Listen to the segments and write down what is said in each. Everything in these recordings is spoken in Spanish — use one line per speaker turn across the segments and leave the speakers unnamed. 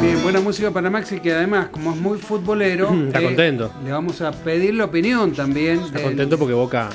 Bien, buena música para Maxi, que además, como es muy futbolero,
está contento.
Le vamos a pedir la opinión también.
Está contento porque Boca...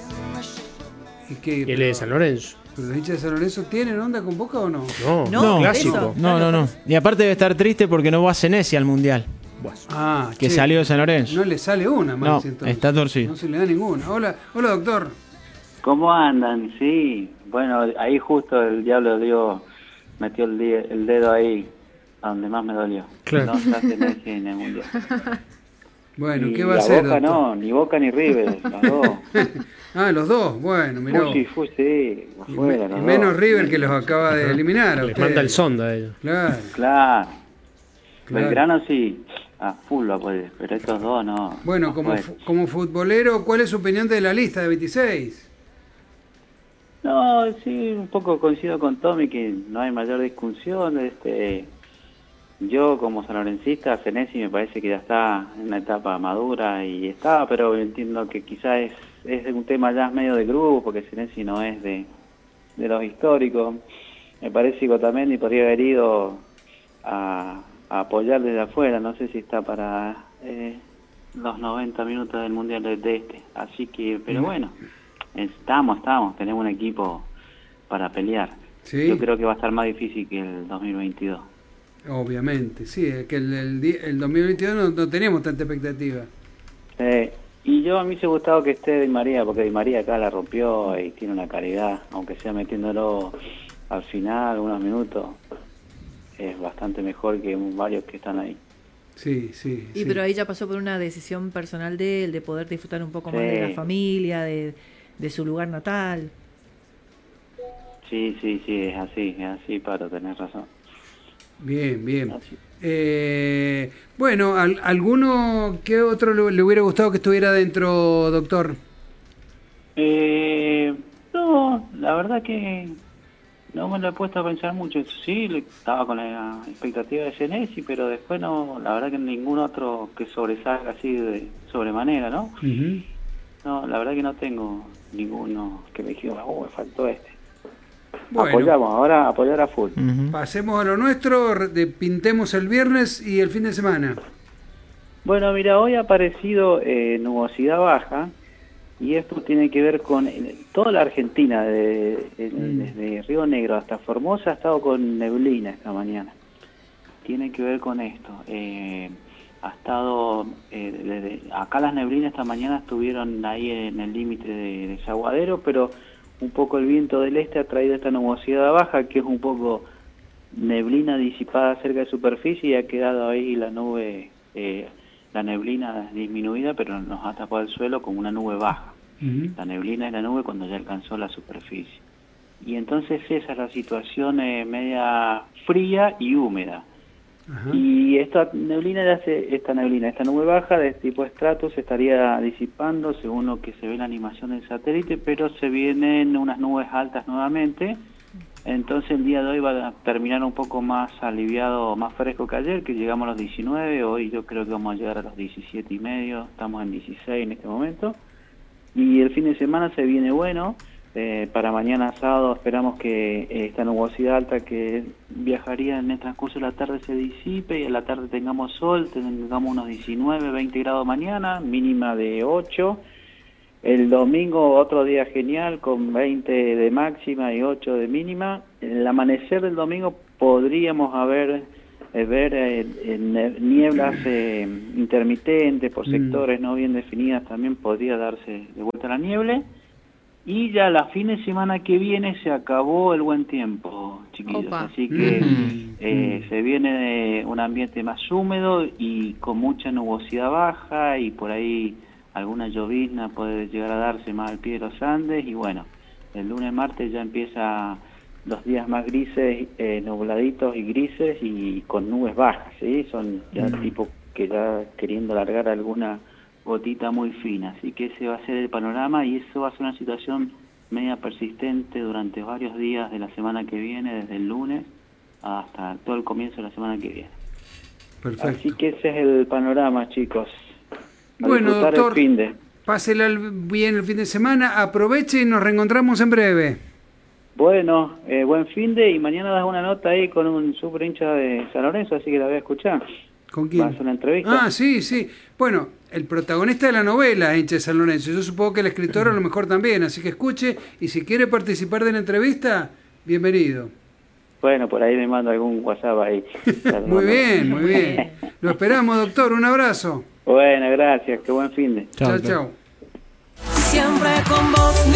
¿Y
él es de San Lorenzo.
¿Pero los hinchas de San Lorenzo tienen onda con Boca o no?
No, clásico.
No. Y aparte debe estar triste porque no va a Senesi al Mundial.
Bueno.
Que salió de San Lorenzo.
No le sale una, Maxi,
no,
entonces.
está torcido.
No se le da ninguna. Hola, doctor.
¿Cómo andan? Sí, bueno, ahí justo el diablo metió el dedo ahí, a donde más me dolió.
Claro.
No está Senesi en el Mundial.
Bueno,
y
¿qué va a hacer,
Boca
doctor?
no, ni Boca ni River, los dos.
Los dos, bueno, mirá.
Sí, afuera, los
menos
dos.
River que los acaba de eliminar.
Les manda el sonda a ellos.
Claro.
Belgrano sí, a full lo puede, pero estos dos no.
Bueno, como futbolero, ¿cuál es su opinión de la lista de 26?
No, sí, un poco coincido con Tommy que no hay mayor discusión. Yo como sanlorencista, Senesi me parece que ya está en una etapa madura y está, pero entiendo que quizás es un tema ya medio de grupo, porque Senesi no es de los históricos. Me parece que Otamendi podría haber ido a apoyar desde afuera, no sé si está para los 90 minutos del Mundial de este, así que, pero bueno, estamos, tenemos un equipo para pelear.
¿Sí?
Yo creo que va a estar más difícil que el 2022.
Obviamente, sí, es que el 2022 no teníamos tanta expectativa.
Y yo a mí se ha gustado que esté Di María, porque Di María acá la rompió y tiene una calidad, aunque sea metiéndolo al final, unos minutos, es bastante mejor que varios que están ahí.
Sí.
Pero ahí ya pasó por una decisión personal de él, de poder disfrutar un poco más de la familia, de su lugar natal.
Sí, es así, Pato, tenés razón.
Bien. Bueno, ¿alguno, qué otro le hubiera gustado que estuviera dentro, doctor?
No, la verdad que no me lo he puesto a pensar mucho. Sí, estaba con la expectativa de Senesi, pero después no, la verdad que ningún otro que sobresalga así de sobremanera, ¿no?
Uh-huh.
No, la verdad que no tengo ninguno que me diga, me faltó este.
Bueno,
apoyamos, ahora apoyar a full.
Uh-huh.
Pasemos a lo nuestro, pintemos el viernes y el fin de semana.
Bueno, mira, hoy ha aparecido nubosidad baja y esto tiene que ver con toda la Argentina, desde Río Negro hasta Formosa ha estado con neblina esta mañana. Tiene que ver con esto. Ha estado, acá las neblinas esta mañana estuvieron ahí en el límite de Saguadero, pero un poco el viento del este ha traído esta nubosidad baja, que es un poco neblina disipada cerca de superficie y ha quedado ahí la nube, la neblina disminuida, pero nos ha tapado el suelo con una nube baja. Uh-huh. La neblina es la nube cuando ya alcanzó la superficie. Y entonces esa es la situación media fría y húmeda. Uh-huh. Y esta nube baja de tipo estrato se estaría disipando según lo que se ve en la animación del satélite, pero se vienen unas nubes altas nuevamente. Entonces el día de hoy va a terminar un poco más aliviado, más fresco que ayer, que llegamos a los 19, hoy yo creo que vamos a llegar a los 17 y medio, estamos en 16 en este momento. Y el fin de semana se viene bueno. Para mañana sábado esperamos que esta nubosidad alta que viajaría en el transcurso de la tarde se disipe y a la tarde tengamos sol, tengamos unos 19, 20 grados mañana, mínima de 8. El domingo otro día genial con 20 de máxima y 8 de mínima. En el amanecer del domingo podríamos ver nieblas intermitentes por sectores no bien definidas, también podría darse de vuelta la niebla. Y ya la fin de semana que viene se acabó el buen tiempo, chiquillos.
Opa.
Así que se viene un ambiente más húmedo y con mucha nubosidad baja y por ahí alguna llovizna puede llegar a darse más al pie de los Andes. Y bueno, el lunes, martes ya empieza los días más grises, nubladitos y grises y con nubes bajas, ¿sí? Son ya tipo que ya queriendo largar alguna gotita muy fina, así que ese va a ser el panorama y eso va a ser una situación media persistente durante varios días de la semana que viene, desde el lunes hasta todo el comienzo de la semana que viene.
Perfecto.
Así que ese es el panorama, chicos.
Bueno, doctor, pásela bien el fin de semana, aproveche y nos reencontramos en breve.
Bueno, buen finde, y mañana das una nota ahí con un super hincha de San Lorenzo, así que la voy a escuchar.
¿Con quién?
¿Vas a hacer una entrevista?
Ah, sí, sí. Bueno, el protagonista de la novela es hincha de San Lorenzo. Yo supongo que el escritor a lo mejor también, así que escuche, y si quiere participar de la entrevista, bienvenido.
Bueno, por ahí me mando algún WhatsApp ahí.
Muy bien, muy bien. Lo esperamos, doctor. Un abrazo.
Bueno, gracias. Qué buen finde.
Chao, chao.
Siempre con vos,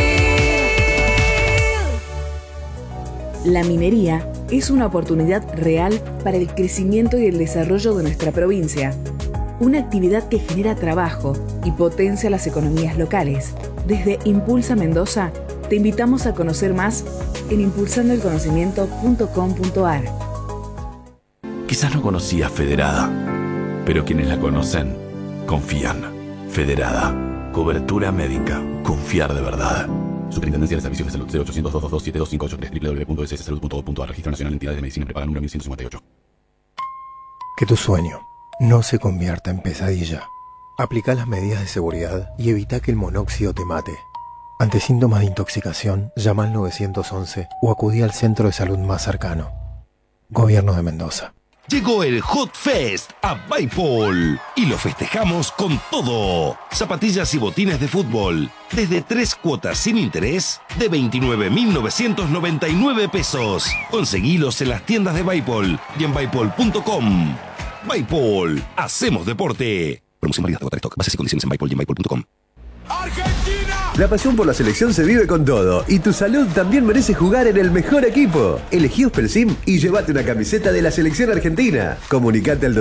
La minería es una oportunidad real para el crecimiento y el desarrollo de nuestra provincia. Una actividad que genera trabajo y potencia las economías locales. Desde Impulsa Mendoza, te invitamos a conocer más en impulsandoelconocimiento.com.ar.
Quizás no conocías Federada, pero quienes la conocen confían. Federada. Cobertura médica. Confiar de verdad. Superintendencia de Servicios de Salud 0800-222-7258 www.sssalud.gov.ar. Registro Nacional de Entidades de Medicina Prepaga número 1158.
Que tu sueño no se convierta en pesadilla. Aplica las medidas de seguridad y evita que el monóxido te mate. Ante síntomas de intoxicación, llama al 911 o acudí al centro de salud más cercano. Gobierno de Mendoza.
Llegó el Hot Fest a Bipol y lo festejamos con todo. Zapatillas y botines de fútbol desde 3 cuotas sin interés de 29.999 pesos. Conseguilos en las tiendas de Bipol y en bipol.com. Bipol, hacemos deporte. Promoción válida hasta agotar stock. Bases y condiciones en Bipol y en bipol.com.
La pasión por la selección se vive con todo y tu salud también merece jugar en el mejor equipo. Elegí Ospelsim y llévate una camiseta de la selección argentina. Comunicate al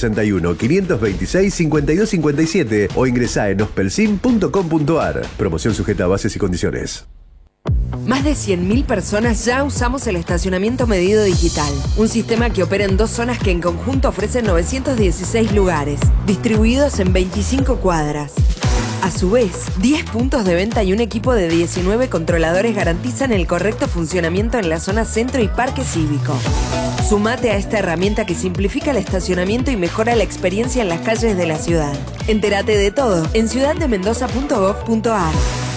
261-526-5257 o ingresá en ospelsim.com.ar. Promoción sujeta a bases y condiciones.
Más de 100.000 personas ya usamos el estacionamiento medido digital, un sistema que opera en 2 zonas que en conjunto ofrecen 916 lugares, distribuidos en 25 cuadras. A su vez, 10 puntos de venta y un equipo de 19 controladores garantizan el correcto funcionamiento en la zona centro y parque cívico. Sumate a esta herramienta que simplifica el estacionamiento y mejora la experiencia en las calles de la ciudad. Entérate de todo en ciudaddemendoza.gov.ar.